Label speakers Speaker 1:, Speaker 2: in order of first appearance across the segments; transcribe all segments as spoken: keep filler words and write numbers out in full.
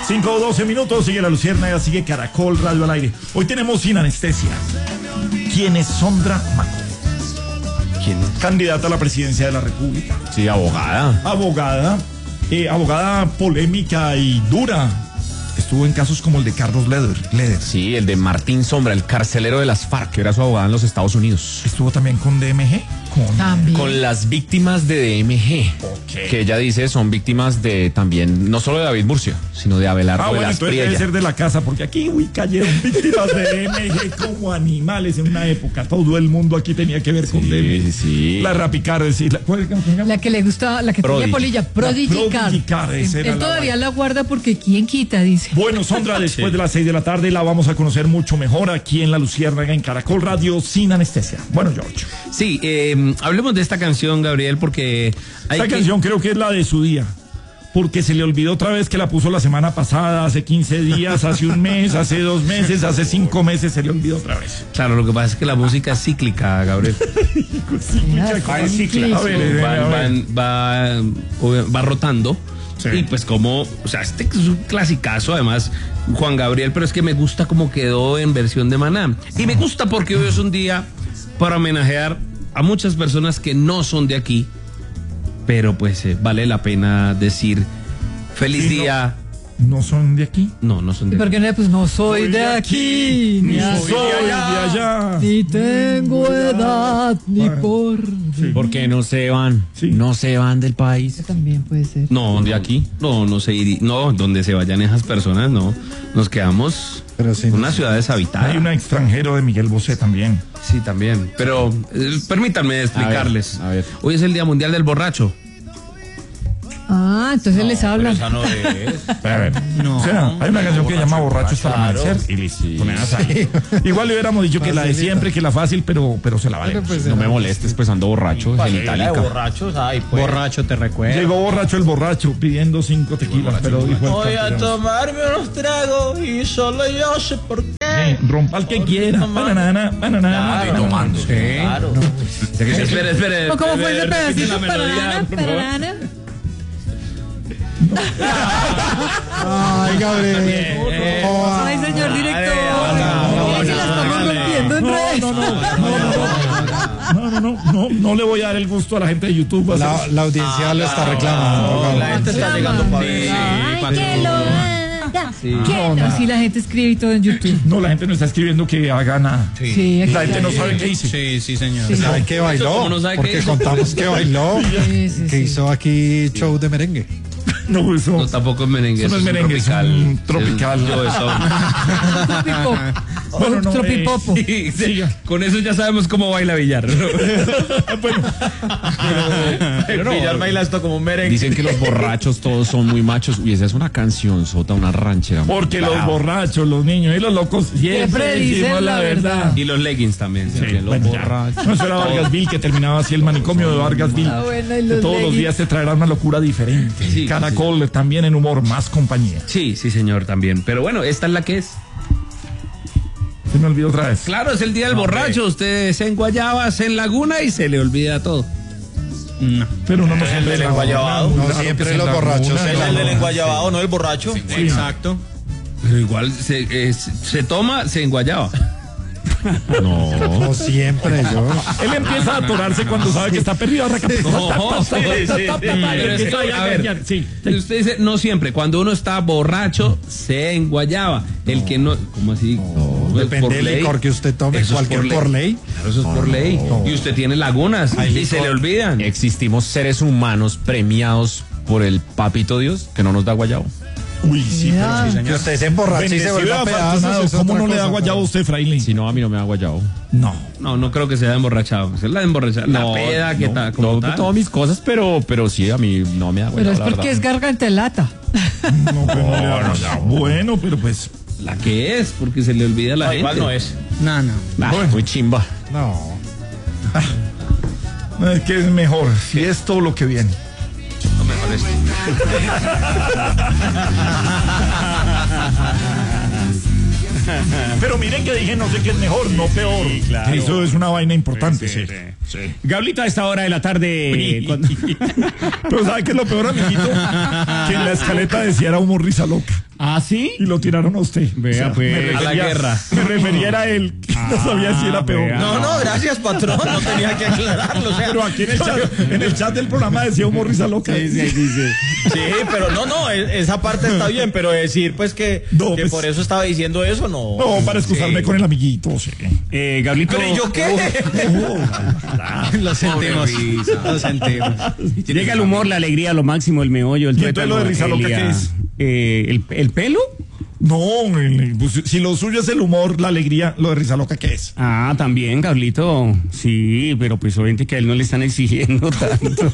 Speaker 1: cinco o doce minutos, sigue La Luciérnaga, sigue Caracol Radio al aire. Hoy tenemos Sin Anestesia. ¿Quién es Sondra Maco?
Speaker 2: ¿Quién es?
Speaker 1: Candidata a la presidencia de la República.
Speaker 2: Sí, abogada.
Speaker 1: Abogada, eh, abogada polémica y dura. Estuvo en casos como el de Carlos Leder. Leder.
Speaker 2: Sí, el de Martín Sombra, el carcelero de las FARC, que era su abogada en los Estados Unidos.
Speaker 1: Estuvo también con D M G. Con,
Speaker 3: También.
Speaker 2: Con las víctimas de D M G,
Speaker 1: Ok.
Speaker 2: que ella dice son víctimas de también, no solo de David Murcia, sino de Abelardo
Speaker 1: Ah,
Speaker 2: de
Speaker 1: bueno,
Speaker 2: las
Speaker 1: entonces debe
Speaker 2: Priella.
Speaker 1: ser de la casa, porque aquí, uy, cayeron víctimas de D M G como animales en una época. Todo el mundo aquí tenía que ver con
Speaker 2: Sí,
Speaker 1: D M G.
Speaker 2: sí, sí.
Speaker 1: La Rapicar, es decir, la, ¿cuál, cómo se llama?
Speaker 3: La que le gusta, la que
Speaker 2: Prodigy.
Speaker 3: tenía polilla, Prodigy
Speaker 1: Prodigy
Speaker 3: Card.
Speaker 1: Card, esa era
Speaker 3: Él
Speaker 1: la
Speaker 3: todavía
Speaker 1: vaina.
Speaker 3: la guarda porque quién quita, dice.
Speaker 1: Bueno, Sondra, después de las seis de la tarde la vamos a conocer mucho mejor aquí en La Luciérnaga, en Caracol Radio, Sin Anestesia. Bueno, George.
Speaker 4: Sí, eh, hablemos de esta canción, Gabriel, porque hay
Speaker 1: Esta
Speaker 4: que...
Speaker 1: canción creo que es la de su día. Porque se le olvidó otra vez que la puso la semana pasada, hace quince días, hace un mes, hace dos meses, hace cinco meses, se le olvidó otra vez.
Speaker 4: Claro, lo que pasa es que la música es cíclica, Gabriel.
Speaker 1: Sí, mucha cosa.
Speaker 3: Ay, cicla.
Speaker 1: A ver, eh,
Speaker 4: Va,
Speaker 1: a ver.
Speaker 4: va, va, va rotando.
Speaker 1: Sí.
Speaker 4: Y pues como, o sea, este es un clasicazo, además, Juan Gabriel, pero es que me gusta cómo quedó en versión de Maná. Y me gusta porque hoy es un día para homenajear a muchas personas que no son de aquí, pero pues eh, vale la pena decir feliz
Speaker 1: Sí, no.
Speaker 4: día.
Speaker 1: ¿No son de aquí?
Speaker 4: No, no son
Speaker 3: ¿Y
Speaker 4: de
Speaker 3: por
Speaker 4: aquí.
Speaker 3: qué no? Pues no soy
Speaker 1: Soy
Speaker 3: de aquí, ni
Speaker 1: soy de allá.
Speaker 3: ni tengo edad, ni
Speaker 1: Bueno,
Speaker 3: por...
Speaker 1: sí.
Speaker 2: ¿Por qué no se van?
Speaker 1: Sí.
Speaker 2: No se van del país.
Speaker 3: También puede ser.
Speaker 4: No, de aquí. No, no se iría. No, donde se vayan esas personas, no. Nos quedamos
Speaker 5: Pero sí,
Speaker 4: una ciudad deshabitada.
Speaker 1: Hay un extranjero de Miguel Bosé también.
Speaker 4: Sí, también. Pero eh, permítanme explicarles.
Speaker 2: A ver, a ver.
Speaker 4: Hoy es el Día Mundial del Borracho.
Speaker 3: Ah, entonces les hablan.
Speaker 4: no es.
Speaker 1: A ver. O sea, hay una canción que se llama Borracho hasta el amanecer. Y listo. Con esa ahí. Igual le hubiéramos dicho que la de siempre, que la fácil, pero, pero se la vale.
Speaker 2: No me molestes, pues ando borracho, en itálica.
Speaker 6: borrachos, ay, pues. Borracho te recuerdo.
Speaker 1: Llegó borracho el borracho pidiendo cinco tequilas, pero dijo el
Speaker 6: Voy a
Speaker 1: campeón.
Speaker 6: tomarme unos tragos y solo yo sé por qué.
Speaker 1: Sí, rompa el que quiera. Bananana, bananana.
Speaker 6: Claro,
Speaker 1: tomando.
Speaker 6: Claro.
Speaker 4: Espere, espere.
Speaker 3: ¿O cómo fue ese
Speaker 4: repite
Speaker 3: pedacito?
Speaker 4: la melodía,
Speaker 3: Pararana,
Speaker 4: por favor.
Speaker 3: pararana.
Speaker 5: Ay, Gabriel. Oh,
Speaker 3: Ay, señor director.
Speaker 6: no,
Speaker 3: Mira que la estamos
Speaker 6: no,
Speaker 3: rompiendo en redes.
Speaker 1: No, no, no, no, no, no, no le voy a dar el gusto a la gente de YouTube. a
Speaker 5: la,
Speaker 1: hacer-
Speaker 5: la audiencia lo está reclamando.
Speaker 6: La
Speaker 5: Gabriel.
Speaker 6: gente está llegando para ver.
Speaker 3: Ay, que lo haga. Que no, si la gente escribe y todo en YouTube.
Speaker 1: No, la gente no está escribiendo que haga nada.
Speaker 3: Sí, aquí
Speaker 1: La gente no
Speaker 3: está.
Speaker 1: sabe qué hice.
Speaker 6: Sí, sí, señor.
Speaker 5: ¿Sabe qué bailó?
Speaker 4: ¿Cómo no sabe qué
Speaker 5: Porque
Speaker 4: hizo?
Speaker 5: contamos que bailó,
Speaker 3: Sí, sí,
Speaker 5: que
Speaker 3: sí.
Speaker 5: hizo aquí show de merengue.
Speaker 1: No, eso.
Speaker 4: No, tampoco es merengue.
Speaker 1: Eso no es
Speaker 4: un
Speaker 1: merengue, es un tropical.
Speaker 4: Es- yo, eso.
Speaker 3: Tropipop.
Speaker 1: Bueno, no,
Speaker 3: Tropipopo.
Speaker 4: Sí, sí, con eso ya sabemos cómo baila Villar.
Speaker 1: Bueno,
Speaker 6: Pero Villar baila esto como un merengue.
Speaker 2: Dicen que los borrachos todos son muy machos. Y esa es una canción sota, una ranchera.
Speaker 1: porque los
Speaker 2: Brava.
Speaker 1: borrachos, los niños y los locos siempre
Speaker 3: Siempre dicen
Speaker 1: decimos la
Speaker 3: la
Speaker 1: verdad.
Speaker 3: verdad.
Speaker 4: Y los leggings también.
Speaker 1: Sí,
Speaker 4: que los
Speaker 1: bueno, ya.
Speaker 4: borrachos.
Speaker 1: No, eso era Vargasville, que terminaba así el manicomio de Vargasville.
Speaker 3: Ah, bueno, y
Speaker 1: Que
Speaker 3: los
Speaker 1: todos los
Speaker 3: leggings.
Speaker 1: días te traerá una locura diferente.
Speaker 4: Sí,
Speaker 1: Caracol también en humor, más compañía.
Speaker 4: Sí, sí, señor, también. Pero bueno, esta es la que es.
Speaker 1: Se me olvidó otra vez.
Speaker 4: Claro, es el día del borracho. Usted se enguayaba, se enlaguna y se le olvida todo. No.
Speaker 1: Pero uno no siempre
Speaker 6: del
Speaker 1: es
Speaker 6: enguayabado.
Speaker 5: No
Speaker 1: Claro
Speaker 5: siempre
Speaker 1: que se
Speaker 5: los
Speaker 1: la
Speaker 5: borrachos
Speaker 1: una,
Speaker 5: se
Speaker 6: Es
Speaker 5: la-
Speaker 6: el del enguayabado, no el borracho.
Speaker 5: Exacto.
Speaker 4: Pero igual se, eh, se toma, se enguayaba.
Speaker 2: No.
Speaker 5: No siempre, yo.
Speaker 1: Él empieza a atorarse cuando sabe que está perdido.
Speaker 4: No, sí, sí, sí. Pero es que, a ver,
Speaker 1: Sí.
Speaker 4: usted dice, no siempre. Cuando uno está borracho, se enguayaba. El que no, ¿cómo así? Pues,
Speaker 5: Depende
Speaker 4: por
Speaker 5: del
Speaker 4: ley.
Speaker 5: licor que usted tome,
Speaker 4: Eso es
Speaker 5: cualquier por ley.
Speaker 4: Claro, eso es por ley. Y usted tiene lagunas y se le olvidan.
Speaker 2: Existimos seres humanos premiados por el papito Dios que no nos da guayabo.
Speaker 1: Uy, sí,
Speaker 3: Ya.
Speaker 1: pero sí,
Speaker 5: Que
Speaker 1: señor.
Speaker 5: usted se emborrache y se
Speaker 1: Bendecido y
Speaker 5: vuelva a pedazos.
Speaker 1: afortunado.
Speaker 5: es
Speaker 1: ¿Cómo
Speaker 5: otra
Speaker 1: no le da
Speaker 5: cosa,
Speaker 1: guayabo a
Speaker 5: pero-
Speaker 1: usted, Fraile?
Speaker 2: Si no, a mí no me da guayabo.
Speaker 1: No.
Speaker 4: No, no creo que se haya emborrachado. Es la de emborrachar. La peda que
Speaker 2: no,
Speaker 4: tal. como
Speaker 2: no,
Speaker 4: tal.
Speaker 2: todas mis cosas, pero, pero sí, a mí no me da guayabo.
Speaker 3: Pero es
Speaker 2: la
Speaker 3: porque es
Speaker 2: verdad.
Speaker 3: garganta de lata.
Speaker 1: No, pero no le da guayabo. Bueno, pero pues.
Speaker 4: La que es, porque se le olvida a la
Speaker 6: No,
Speaker 4: gente.
Speaker 6: igual no es.
Speaker 3: No, no.
Speaker 2: Ah, muy chimba.
Speaker 5: No.
Speaker 1: Es que es mejor. Si esto o lo que viene.
Speaker 4: No, mejor esto.
Speaker 1: Pero miren que dije no sé qué es mejor, no peor. Eso es una vaina importante, sí. Sí.
Speaker 7: Gablito, a esta hora de la tarde. cuando-
Speaker 1: Pero ¿sabe qué es lo peor, amiguito? Que en la escaleta decía era humor risa loca.
Speaker 7: ¿Ah, sí?
Speaker 1: Y lo tiraron a usted.
Speaker 7: Vea, pues.
Speaker 1: me refería-
Speaker 4: A la guerra.
Speaker 1: Me refería era a él. Que no sabía si era peor.
Speaker 7: vea.
Speaker 6: No, no, gracias, patrón. No tenía que aclararlo. O sea,
Speaker 1: Pero aquí en el chat, en el chat del programa decía humor risa loca.
Speaker 7: Sí, sí, sí, sí.
Speaker 6: sí, pero no, no, e- esa parte está bien, pero decir pues que,
Speaker 1: No,
Speaker 6: que
Speaker 1: pues-
Speaker 6: por eso estaba diciendo eso, no.
Speaker 1: No, para excusarme
Speaker 6: Sí.
Speaker 1: con el amiguito. Sí.
Speaker 7: Eh, Gablito.
Speaker 6: Pero ¿y yo qué?
Speaker 5: Lo sentimos. Lo sentimos.
Speaker 7: Llega el humor, la alegría, lo máximo, el meollo, el
Speaker 1: ¿Y entonces lo de risa loca
Speaker 7: el,
Speaker 1: qué es?
Speaker 7: eh, el, ¿El pelo?
Speaker 1: No, el- pues, si lo suyo es el humor, la alegría, lo de risa loca, ¿qué es?
Speaker 7: Ah, también, Gablito. Sí, pero pues obviamente que a él no le están exigiendo tanto.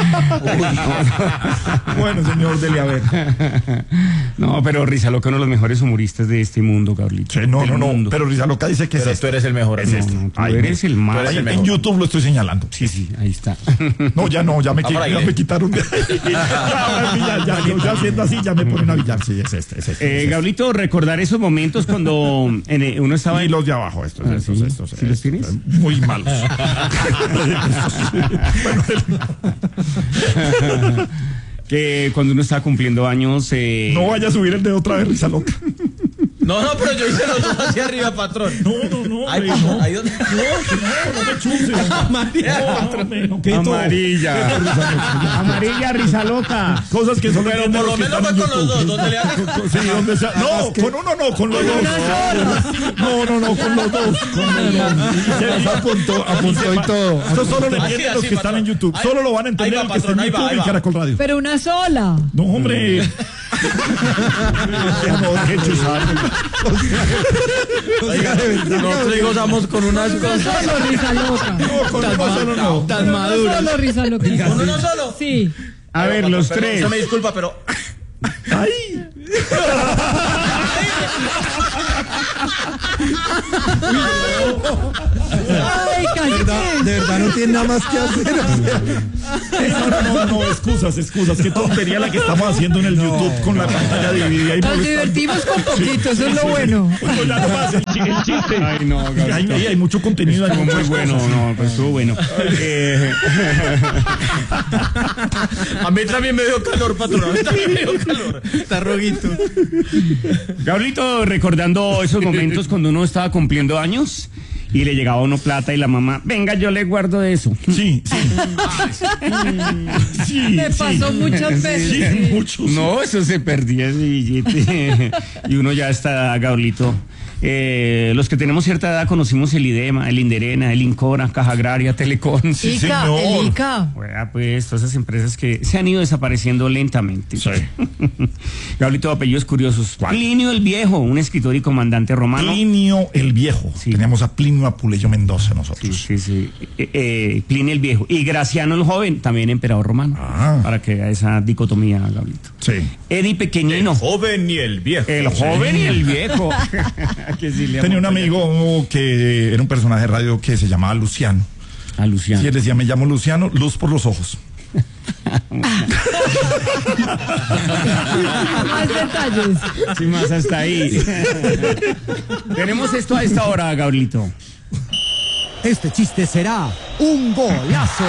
Speaker 1: Bueno, señor, dele a ver.
Speaker 7: No, pero Risa Loca, uno de los mejores humoristas de este mundo, Gablito.
Speaker 1: Sí, no,
Speaker 7: Del
Speaker 1: no, no.
Speaker 7: mundo.
Speaker 1: Pero risa loca dice que
Speaker 6: Pero
Speaker 1: es
Speaker 6: tú
Speaker 1: este.
Speaker 6: eres el mejor.
Speaker 1: Es
Speaker 7: No,
Speaker 1: este.
Speaker 7: no, tú
Speaker 1: Ay,
Speaker 7: eres
Speaker 1: mira.
Speaker 7: el más.
Speaker 6: eres
Speaker 1: Ahí
Speaker 6: el
Speaker 1: en
Speaker 6: mejor.
Speaker 1: YouTube lo estoy señalando.
Speaker 7: Sí, sí, ahí está.
Speaker 1: No, ya no, ya me,
Speaker 6: Ah,
Speaker 1: qui-
Speaker 6: por ahí,
Speaker 1: ya
Speaker 6: ¿eh?
Speaker 1: me quitaron. de- ya, ya, ya, yo ya haciendo así, ya me ponen a billar. Sí, es este, es este.
Speaker 7: Eh,
Speaker 1: es este.
Speaker 7: Gablito, recordar esos momentos cuando en, eh, uno estaba
Speaker 1: Y
Speaker 7: en...
Speaker 1: los de abajo, estos,
Speaker 7: Ah,
Speaker 1: estos,
Speaker 7: ¿sí?
Speaker 1: estos.
Speaker 7: ¿Sí los
Speaker 1: estos,
Speaker 7: tienes?
Speaker 1: Muy malos. Bueno,
Speaker 7: que cuando uno estaba cumpliendo años... eh,
Speaker 1: no vaya a subir el dedo otra vez, risa loca.
Speaker 6: No, no, pero yo hice los dos hacia arriba, patrón.
Speaker 1: No, no, no.
Speaker 6: Ay,
Speaker 1: hombre, no.
Speaker 6: ahí donde.
Speaker 1: No, no me chuse. No, hombre, no, qué
Speaker 7: Amarilla. Amarilla, Risa Loca.
Speaker 1: Cosas que solo
Speaker 6: Pero
Speaker 1: entienden
Speaker 6: por lo
Speaker 1: los que
Speaker 6: menos
Speaker 1: están
Speaker 6: fue
Speaker 1: en
Speaker 6: con los
Speaker 1: YouTube.
Speaker 6: dos, donde le hagan.
Speaker 1: Sí, donde sea. No, con uno no, con los dos. No, no, no, con los dos. Con los dos. Se apuntó, apuntó y todo. Esto solo lo
Speaker 6: Así,
Speaker 1: entienden los
Speaker 6: así,
Speaker 1: que están
Speaker 6: patrón.
Speaker 1: en YouTube.
Speaker 6: Ahí-
Speaker 1: Solo lo van a entender
Speaker 6: ahí va,
Speaker 1: los que están
Speaker 6: patrón,
Speaker 1: en
Speaker 6: ahí va,
Speaker 1: YouTube
Speaker 6: ahí
Speaker 1: y
Speaker 6: va.
Speaker 1: Caracol Radio.
Speaker 3: Pero una sola.
Speaker 1: No, hombre. No, qué chuzado.
Speaker 6: Oiga, nosotros gozamos con unas
Speaker 3: Una
Speaker 6: cosas.
Speaker 3: solo Risa Loca.
Speaker 1: No, con uno solo no.
Speaker 6: Tan
Speaker 3: Una
Speaker 6: maduras.
Speaker 3: solo Risa Loca.
Speaker 6: ¿Uno no solo?
Speaker 3: Sí.
Speaker 7: A ver, los
Speaker 6: Perdón,
Speaker 7: tres.
Speaker 6: Se me disculpa, pero.
Speaker 1: Ay.
Speaker 3: Ay, cállate.
Speaker 5: De verdad no tiene nada más que hacer.
Speaker 1: No, no, no, no, excusas, excusas. Qué tontería la que estamos haciendo en el YouTube con la pantalla dividida y
Speaker 3: Nos
Speaker 1: molestando.
Speaker 3: divertimos con poquito, eso es lo bueno.
Speaker 1: Bueno, ya no más, el, chi- el chiste.
Speaker 7: Ay, no, Gablito.
Speaker 1: Hay, hay, hay mucho contenido. hay
Speaker 7: Estuvo muy
Speaker 1: muchas
Speaker 7: bueno,
Speaker 1: cosas.
Speaker 7: no, pues estuvo bueno. Eh,
Speaker 6: A mí también me dio calor, patrón. A mí también me dio calor. Está roguito.
Speaker 7: Gablito, recordando esos momentos cuando uno estaba cumpliendo años y le llegaba a uno plata y la mamá, venga, yo le guardo eso.
Speaker 1: Sí, sí. Sí,
Speaker 3: Me pasó
Speaker 1: sí.
Speaker 3: muchas veces.
Speaker 1: Sí,
Speaker 3: sí.
Speaker 1: muchos.
Speaker 7: No, eso se perdía ese billete. Y uno ya está, Gablito. Eh, los que tenemos cierta edad conocimos el IDEMA, el Inderena, el Incora, Caja Agraria, Telecom.
Speaker 1: Sí,
Speaker 3: Ica,
Speaker 1: señor.
Speaker 3: el Ica.
Speaker 7: Bueno, pues todas esas empresas que se han ido desapareciendo lentamente.
Speaker 1: Sí.
Speaker 7: Gablito, apellidos curiosos. Plinio el Viejo, un escritor y comandante romano.
Speaker 1: Plinio el Viejo.
Speaker 7: Sí.
Speaker 1: Teníamos a Plinio Apuleyo Mendoza
Speaker 7: Sí,
Speaker 1: nosotros.
Speaker 7: sí, sí. Eh, eh, Plinio el Viejo. Y Graciano el Joven, también emperador romano.
Speaker 1: Ah.
Speaker 7: Para que haya esa dicotomía, Gablito.
Speaker 1: Sí.
Speaker 7: Eddie Pequeñino.
Speaker 6: Joven y el viejo.
Speaker 7: El joven y el viejo. Que sí le
Speaker 1: Tenía un
Speaker 7: amo.
Speaker 1: amigo que era un personaje de radio que se llamaba Luciano.
Speaker 7: A Luciano.
Speaker 1: Y él decía, me llamo Luciano, luz por los ojos.
Speaker 3: Más detalles.
Speaker 7: Sí, más hasta ahí. Tenemos esto a esta hora, Gablito.
Speaker 5: Este chiste será un golazo.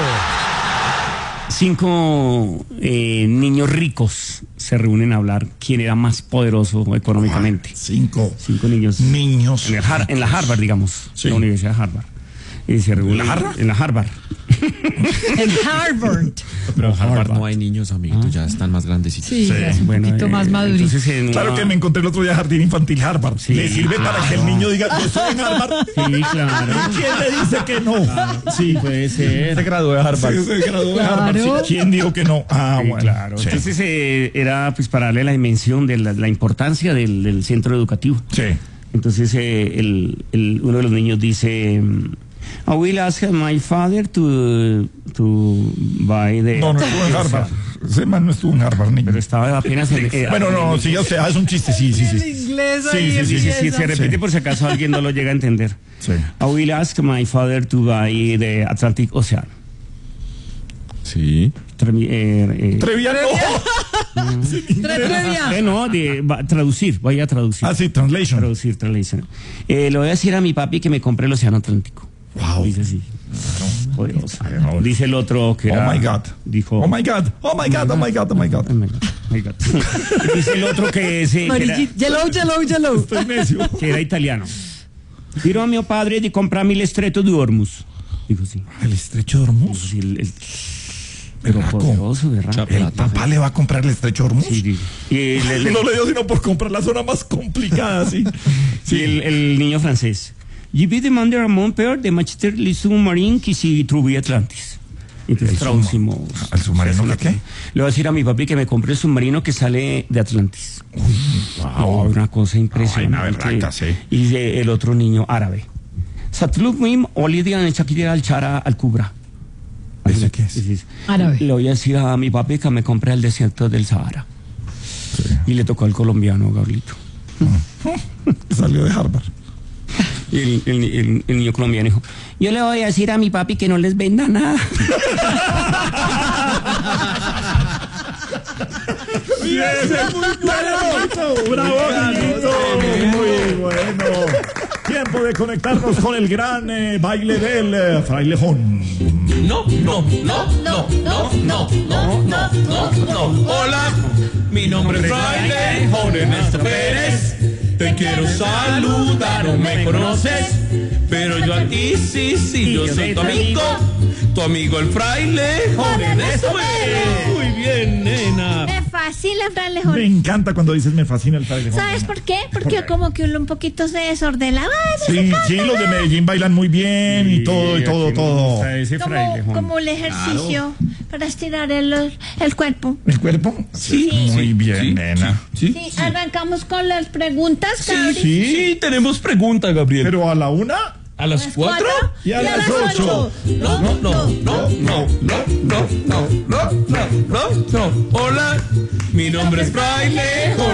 Speaker 7: Cinco eh, niños ricos se reúnen a hablar quién era más poderoso económicamente.
Speaker 1: Cinco
Speaker 7: Cinco niños.
Speaker 1: niños.
Speaker 7: En, el Har- en la Harvard, digamos.
Speaker 1: Sí.
Speaker 7: La Universidad de Harvard. Y se reúnen.
Speaker 1: ¿En la Harvard?
Speaker 7: En la Harvard.
Speaker 3: En Harvard.
Speaker 2: Pero Harvard no hay niños, amiguitos, ya están más grandecitos.
Speaker 3: Sí, ya es un
Speaker 7: Bueno,
Speaker 3: poquito
Speaker 7: eh,
Speaker 3: más madurito.
Speaker 7: entonces en
Speaker 1: Claro
Speaker 7: una-
Speaker 1: que me encontré el otro día Jardín Infantil Harvard.
Speaker 7: Sí.
Speaker 1: Le sirve para que el niño diga, yo estoy en Harvard.
Speaker 7: Sí, claro.
Speaker 1: ¿Quién le dice que no?
Speaker 7: Sí, puede ser.
Speaker 6: Se graduó de Harvard.
Speaker 1: Sí, se graduó de
Speaker 3: Claro.
Speaker 1: Harvard. Sí. ¿Quién dijo que no? Ah,
Speaker 7: Sí,
Speaker 1: bueno.
Speaker 7: claro.
Speaker 1: Sí.
Speaker 7: Entonces eh, era pues para darle la dimensión de la, la importancia del, del centro educativo.
Speaker 1: Sí.
Speaker 7: Entonces eh, el, el- uno de los niños dice, I will ask my father to, to buy the...
Speaker 1: No, no estuvo en Harvard. Ese man no estuvo en Harvard, niño.
Speaker 7: Pero estaba apenas en... eh,
Speaker 1: Bueno, no, no, siga usted. Ah, es un chiste, sí, sí,
Speaker 3: El
Speaker 1: sí.
Speaker 3: inglés
Speaker 1: Sí,
Speaker 3: ahí
Speaker 1: sí, sí,
Speaker 7: Sí, sí, sí,
Speaker 3: empieza.
Speaker 7: se repite
Speaker 1: Sí.
Speaker 7: por si acaso alguien no lo llega a entender.
Speaker 1: Sí.
Speaker 7: I will ask my father to buy the Atlantic Ocean.
Speaker 2: Sí.
Speaker 7: Tremi- eh, eh,
Speaker 1: Treviano.
Speaker 3: Tre- trevia.
Speaker 7: eh, no, de, va- traducir, voy a traducir.
Speaker 1: Ah, sí, translation.
Speaker 7: Traducir, translation. Eh, le voy a decir a mi papi que me compre el Océano Atlántico.
Speaker 1: Wow.
Speaker 7: Dice así. Poderoso. Dice el otro que era...
Speaker 1: Oh my God.
Speaker 7: Dijo...
Speaker 1: Oh my God. Oh my God. Oh my God. Oh my God.
Speaker 7: Oh my God, oh my God. Dice el otro que, ese, que, era,
Speaker 3: Yellow, yellow, yellow.
Speaker 1: Estoy necio.
Speaker 7: que era italiano. Quiero a mi padre de comprarme el estrecho de Hormuz. Dijo sí.
Speaker 1: El estrecho de Hormuz.
Speaker 7: Sí, el, el, pero
Speaker 1: Berraco.
Speaker 7: poderoso, ¿verdad?
Speaker 1: El papá le va a comprar el estrecho de Hormuz.
Speaker 7: Sí, sí. Y le- le-
Speaker 1: No le dio sino por comprar la zona más complicada, sí.
Speaker 7: Sí, el, el niño francés. Je vais demander à mon père de m'acheter le sous-marin qui s'y trouve Atlantis. Entonces
Speaker 1: El
Speaker 7: traducimos.
Speaker 1: subma- ¿al submarino que qué?
Speaker 7: Le voy a decir a mi papi que me compre el submarino que sale de Atlantis. No, una cosa impresionante.
Speaker 1: Vaina berraca, sí.
Speaker 7: Y de el otro niño árabe. Satluk Mim, Olidia, Shakira, al Chara, al Kubra.
Speaker 1: ¿Ese qué es?
Speaker 7: Sí, sí.
Speaker 3: Árabe.
Speaker 7: Le voy a decir a mi papi que me compre el desierto del Sahara. Y le tocó al colombiano, Gabrielito.
Speaker 1: Salió de Harvard.
Speaker 7: Y el, el- el- el niño colombiano dijo, yo le voy a decir a mi papi que no les venda nada.
Speaker 1: Y ese es muy bueno. Bravo, amiguito. Muy bueno. Tiempo de conectarnos con el gran eh, baile del eh, frailejón.
Speaker 4: No, no, no, no, no, no, no, no, no, no. Hola, mi nombre es Fraile Jorge Ernesto Pérez. Te quiero saludar, no me conoces, pero yo a ti sí, sí, yo soy tu amigo, tu amigo el Fraile Jorge Ernesto Pérez. Muy bien, nena.
Speaker 8: Me fascina el frailejón.
Speaker 1: Me encanta cuando dices me fascina el frailejón.
Speaker 8: ¿Sabes por qué? Porque como que uno un poquito se desordena. Ay,
Speaker 1: Sí, sí, los de Medellín bailan muy bien y todo, y todo, todo.
Speaker 7: Ese
Speaker 8: como,
Speaker 7: frailejón.
Speaker 8: como el ejercicio para estirar el, el cuerpo.
Speaker 1: ¿El cuerpo?
Speaker 4: Sí,
Speaker 1: Muy
Speaker 4: sí,
Speaker 1: bien,
Speaker 4: sí,
Speaker 1: nena.
Speaker 4: Sí,
Speaker 8: Sí, arrancamos con las preguntas,
Speaker 4: sí,
Speaker 8: Gabri.
Speaker 4: sí, tenemos pregunta, Gabriel.
Speaker 1: Pero a la una
Speaker 4: ¿A las cuatro?
Speaker 1: y a las ocho.
Speaker 4: No, no, no, no, no, no, no, no, no, no, no, no. Hola, mi nombre es Fraile Jorge